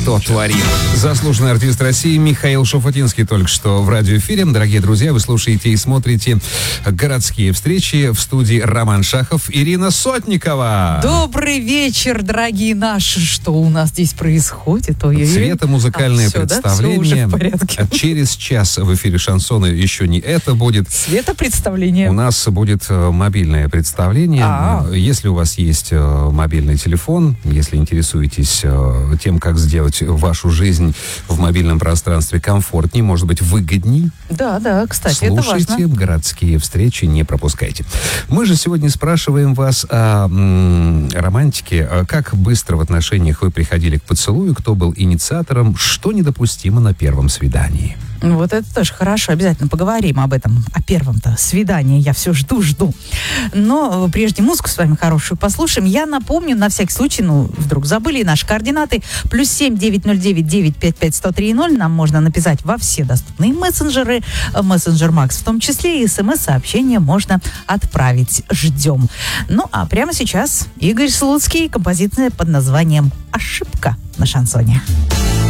что творим. Заслуженный артист России Михаил Шуфутинский только что в радиоэфире. Дорогие друзья, вы слушаете и смотрите «Городские встречи». В студии Роман Шахов, Ирина Сотникова. Добрый вечер, дорогие наши. Что у нас здесь происходит? Светомузыкальное представление. Да? Все уже в порядке. Через час в эфире шансона еще не это будет. Светопредставление. У нас будет мобильное представление. Если у вас есть мобильный телефон, если интересуетесь тем, как сделать вашу жизнь в мобильном пространстве комфортнее, может быть, выгодней. Да, кстати, это важно. Слушайте «Городские встречи», не пропускайте. Мы же сегодня спрашиваем вас о романтике. Как быстро в отношениях вы приходили к поцелую, кто был инициатором, что недопустимо на первом свидании. Вот это тоже хорошо. Обязательно поговорим об этом. О первом-то свидании. Я все жду. Но прежде музыку с вами хорошую послушаем. Я напомню, на всякий случай, вдруг забыли наши координаты. +7 909 955 1030. Нам можно написать во все доступные мессенджеры. Мессенджер Макс в том числе. И смс-сообщение можно отправить. Ждем. А прямо сейчас Игорь Слуцкий. Композиция под названием «Ошибка» на шансоне.